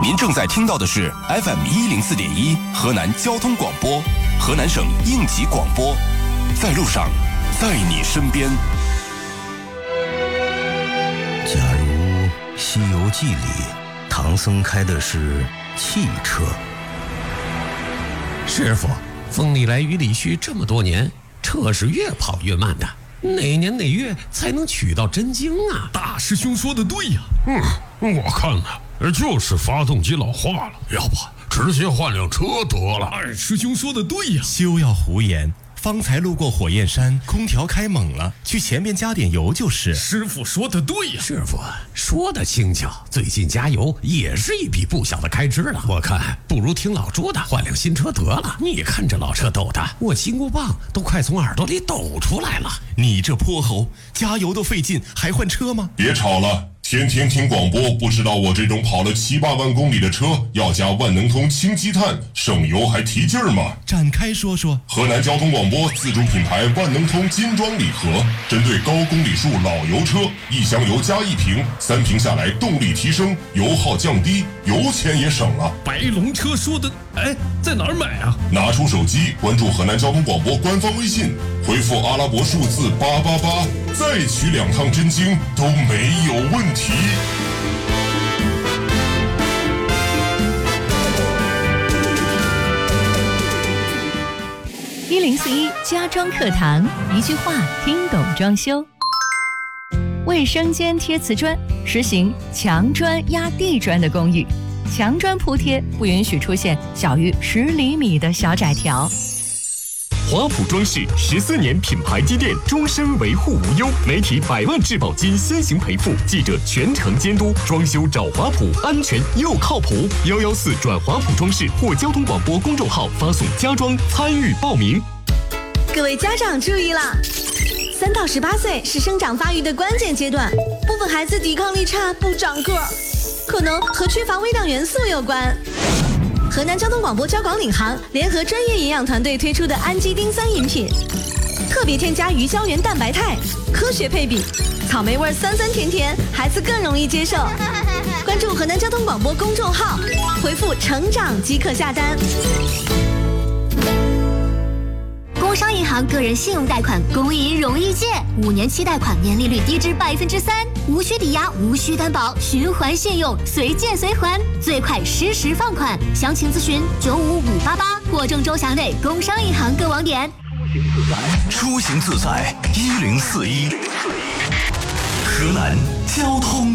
您正在听到的是 FM104.1河南交通广播，河南省应急广播，在路上，在你身边。 假如《西游记》里唐僧开的是汽车， 师傅，风里来雨里去这么多年，车是越跑越慢的，哪年哪月才能取到真经啊？ 大师兄说的对呀。我看呢，就是发动机老化了，要不直接换辆车得了。二师兄说的对呀。 休要胡言，方才路过火焰山，空调开猛了，去前面加点油就是。 师傅说的对呀。 师傅说的轻巧，最近加油也是一笔不小的开支了。我看不如听老朱的，换辆新车得了。你看这老车抖的，我金箍棒都快从耳朵里抖出来了。 你这泼猴，加油都费劲，还换车吗？ 别吵了。天天听广播，不知道我这种跑了7、8万公里的车要加万能通氢积碳，省油还提劲儿吗？ 展开说说。 河南交通广播自主品牌万能通金装礼盒，针对高公里数老油车，1箱油加1瓶，3瓶下来动力提升，油耗降低，油钱也省了。 白龙车说的，在哪儿买啊？ 拿出手机关注河南交通广播官方微信，回复阿拉伯数字888，再取2趟真经都没有问题。 1041家装课堂，一句话听懂装修。卫生间贴瓷砖，实行墙砖压地砖的公寓，墙砖铺贴不允许出现小于10厘米的小窄条。 华普装饰14年品牌积淀，终身维护无忧，媒体100万质保金先行赔付，记者全程监督，装修找华普，安全又靠谱。114转华普装饰或交通广播公众号发送家装参与报名。 各位家长注意啦！3到18岁是生长发育的关键阶段，部分孩子抵抗力差，不长个儿，可能和缺乏微量元素有关。河南交通广播交广领航联合专业营养团队推出的氨基丁3饮品，特别添加鱼胶原蛋白肽，科学配比，草莓味酸酸甜甜，孩子更容易接受。关注河南交通广播公众号，回复成长即可下单。 工商银行个人信用贷款公银容易借，5年期贷款年利率低至3%，无需抵押，无需担保，循环信用，随借随还，最快实时放款。详情咨询95588或郑州辖内工商银行各网点。 出行自在，1041，河南交通